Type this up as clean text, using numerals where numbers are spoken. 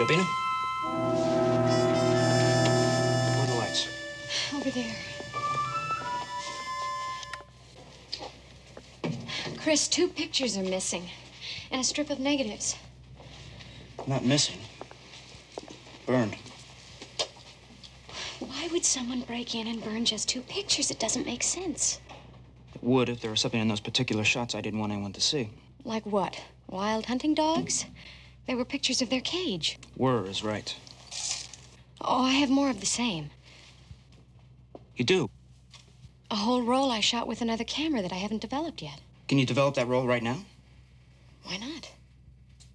Jobina? Where are the lights? Over there. Chris, 2 pictures are missing. And a strip of negatives. Not missing. Burned. Why would someone break in and burn just 2 pictures? It doesn't make sense. It would if there was something in those particular shots I didn't want anyone to see. Like what? Wild hunting dogs? They were pictures of their cage. Were is right. Oh, I have more of the same. You do? A whole roll I shot with another camera that I haven't developed yet. Can you develop that roll right now? Why not?